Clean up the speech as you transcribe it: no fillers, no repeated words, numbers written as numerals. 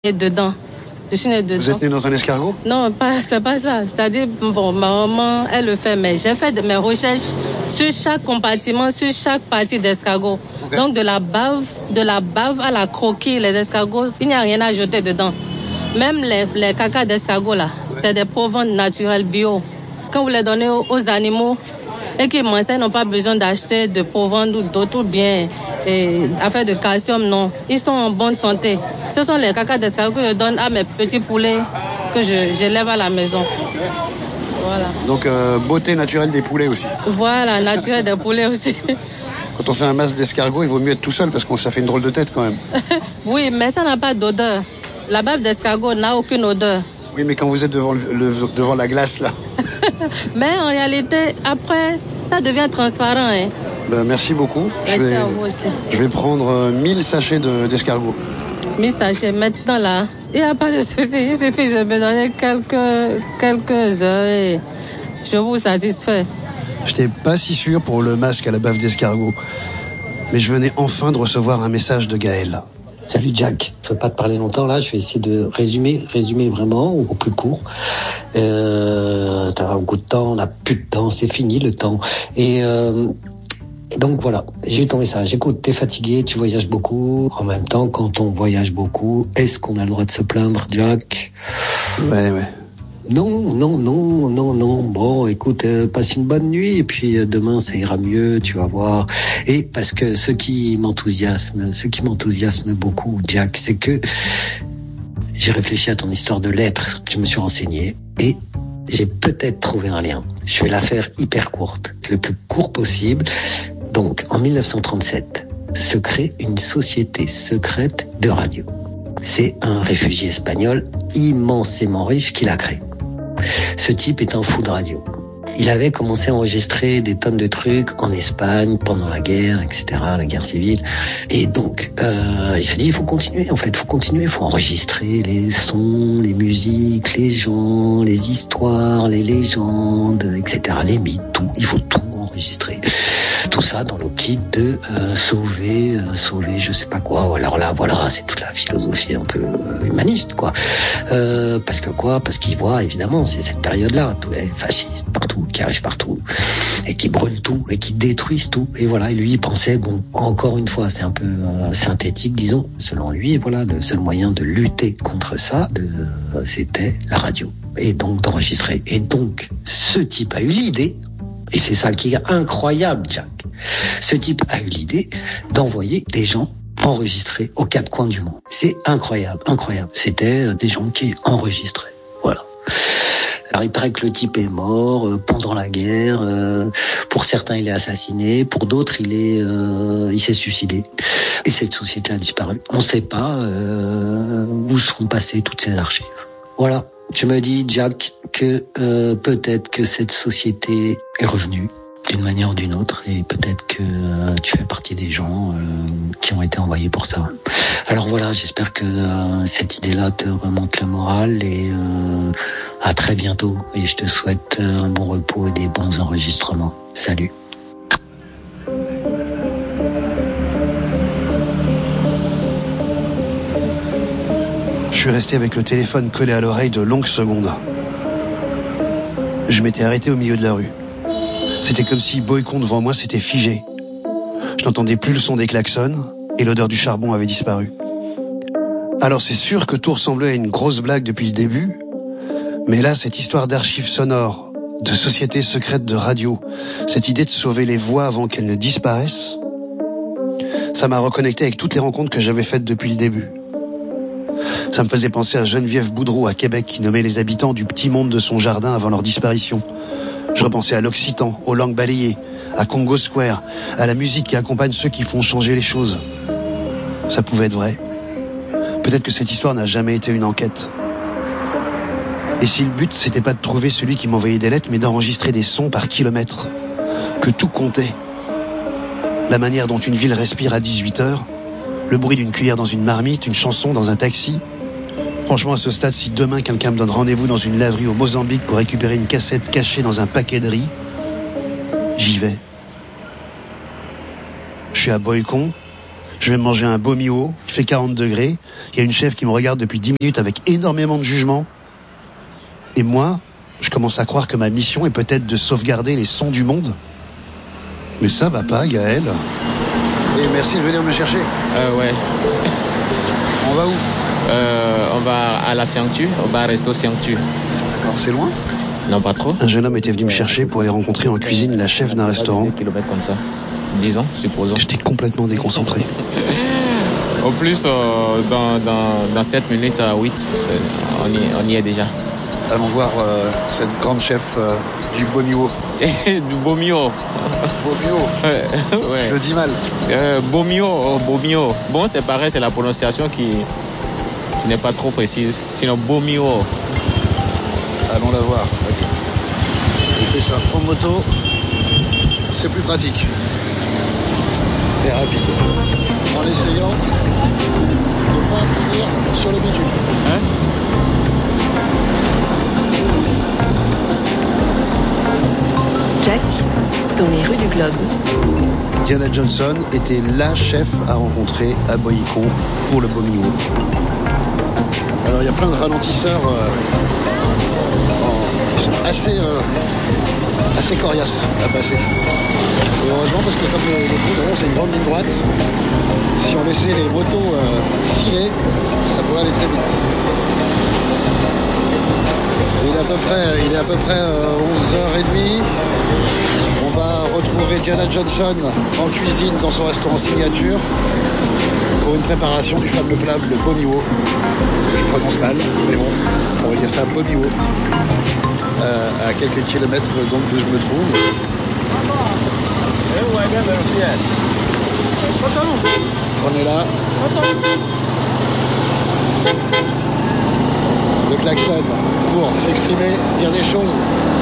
née dedans. Je suis née dedans. Vous êtes née dans un escargot? Non, c'est pas ça. C'est-à-dire, bon, ma maman, elle le fait, mais j'ai fait mes recherches sur chaque compartiment, sur chaque partie d'escargot. Okay. Donc, de la bave à la croquille, les escargots, il n'y a rien à jeter dedans. Même les caca d'escargot, là, c'est des proventes naturelles bio. Quand vous les donnez aux animaux et qu'ils mangent, ils n'ont pas besoin d'acheter de proventes ou d'autres bien. Affaire de calcium, non. Ils sont en bonne santé. Ce sont les caca d'escargot que je donne à mes petits poulets que j'élève à la maison. Voilà. Donc, beauté naturelle des poulets aussi. Voilà, naturelle des poulets aussi. Quand on fait un masque d'escargot, il vaut mieux être tout seul parce que ça fait une drôle de tête quand même. Oui, mais ça n'a pas d'odeur. La bave d'escargot n'a aucune odeur. Oui, mais quand vous êtes devant la glace, là. Mais en réalité, après, ça devient transparent. Hein. Ben, merci beaucoup. Merci à vous aussi. Je vais prendre 1000 sachets d'escargot. 1000 sachets, maintenant là, il n'y a pas de souci. Il suffit de me donner quelques heures et je vous satisfais. Je n'étais pas si sûr pour le masque à la bave d'escargot. Mais je venais enfin de recevoir un message de Gaël. Salut Jack, je ne peux pas te parler longtemps là, je vais essayer de résumer vraiment au plus court. T'as beaucoup de temps, on n'a plus de temps, c'est fini le temps. Et donc voilà, j'ai eu ton message. Écoute, t'es fatigué, tu voyages beaucoup. En même temps, quand on voyage beaucoup, est-ce qu'on a le droit de se plaindre, Jack? Ouais. Non. Bon, écoute, passe une bonne nuit et puis demain ça ira mieux, tu vas voir. Et parce que ce qui m'enthousiasme beaucoup, Jack, c'est que j'ai réfléchi à ton histoire de lettres. Je me suis renseigné et j'ai peut-être trouvé un lien. Je vais la faire hyper courte, le plus court possible. Donc, en 1937, se crée une société secrète de radio. C'est un réfugié espagnol immensément riche qui l'a créé. Ce type est un fou de radio. Il avait commencé à enregistrer des tonnes de trucs en Espagne pendant la guerre, etc., la guerre civile. Et donc, il s'est dit, il faut continuer, il faut enregistrer les sons, les musiques, les gens, les histoires, les légendes, etc., les mythes, tout. Il faut tout enregistrer. Tout ça dans l'optique de sauver, je sais pas quoi. Alors là, voilà, c'est toute la philosophie un peu humaniste, quoi. Parce qu'il voit, évidemment, c'est cette période-là, tous les fascistes partout, qui arrivent partout, et qui brûlent tout, et qui détruisent tout. Et voilà, et lui, il pensait, bon, encore une fois, c'est un peu synthétique, disons, selon lui, voilà, le seul moyen de lutter contre ça, c'était la radio. Et donc d'enregistrer. Et donc, ce type a eu l'idée, et c'est ça qui est incroyable, Jack. Ce type a eu l'idée d'envoyer des gens enregistrés aux quatre coins du monde. C'est incroyable. C'était des gens qui enregistraient. Voilà. Alors il paraît que le type est mort pendant la guerre. Pour certains, il est assassiné. Pour d'autres, il s'est suicidé. Et cette société a disparu. On ne sait pas où seront passées toutes ces archives. Voilà. Je me dis, Jack, que peut-être que cette société est revenue d'une manière ou d'une autre, et peut-être que tu fais partie des gens qui ont été envoyés pour ça. Alors voilà, j'espère que cette idée-là te remonte le moral, et à très bientôt. Et je te souhaite un bon repos et des bons enregistrements. Salut. Je suis resté avec le téléphone collé à l'oreille de longues secondes. Je m'étais arrêté au milieu de la rue. C'était comme si Boycon devant moi s'était figé. Je n'entendais plus le son des klaxons et l'odeur du charbon avait disparu. Alors c'est sûr que tout ressemblait à une grosse blague depuis le début, mais là, cette histoire d'archives sonores, de sociétés secrètes de radio, cette idée de sauver les voix avant qu'elles ne disparaissent, ça m'a reconnecté avec toutes les rencontres que j'avais faites depuis le début. Ça me faisait penser à Geneviève Boudreau à Québec qui nommait les habitants du petit monde de son jardin avant leur disparition. Je repensais à l'Occitan, aux langues balayées, à Congo Square, à la musique qui accompagne ceux qui font changer les choses. Ça pouvait être vrai. Peut-être que cette histoire n'a jamais été une enquête. Et si le but, c'était pas de trouver celui qui m'envoyait des lettres, mais d'enregistrer des sons par kilomètre. Que tout comptait. La manière dont une ville respire à 18h, le bruit d'une cuillère dans une marmite, une chanson dans un taxi. Franchement, à ce stade, si demain quelqu'un me donne rendez-vous dans une laverie au Mozambique pour récupérer une cassette cachée dans un paquet de riz, j'y vais. Je suis à Boycon, Je vais me manger un beau mio, il fait 40 degrés. Il y a une chef qui me regarde depuis 10 minutes avec énormément de jugement. Et moi, je commence à croire que ma mission est peut-être de sauvegarder les sons du monde. Mais ça va pas, Gaël. Et merci de venir me chercher. Ouais. On va où? On va à la Siangtu, au bar resto Siangtu. Alors c'est loin? Non, pas trop. Un jeune homme était venu me chercher pour aller rencontrer en cuisine la chef d'un restaurant. 10 kilomètres comme ça. 10 ans, supposons. J'étais complètement déconcentré. Au plus, dans 7 minutes à 8, on y est déjà. Allons voir cette grande chef du Bomio. Du Bomio. Bomio. Ouais. Je le dis mal. Bomio. Bon, c'est pareil, c'est la prononciation qui n'est pas trop précise. Sinon, Bomio. Allons la voir. Il fait ça en moto. C'est plus pratique. Et rapide. En essayant de ne pas finir sur le bitume. Jack, dans les rues du globe. Diana Johnson était la chef à rencontrer à Boycon pour le Bomio. Alors il y a plein de ralentisseurs qui sont assez coriaces à passer. Et heureusement parce que comme le goudron c'est une grande ligne droite, si on laissait les motos filer, ça pourrait aller très vite. Il est à peu près 11h30. On va retrouver Diana Johnson en cuisine dans son restaurant signature pour une préparation du fameux plat, le Bomio. Je prononce mal, mais bon, on va dire ça Bomio. À quelques kilomètres donc d'où je me trouve. On est là. Le klaxon pour s'exprimer, dire des choses.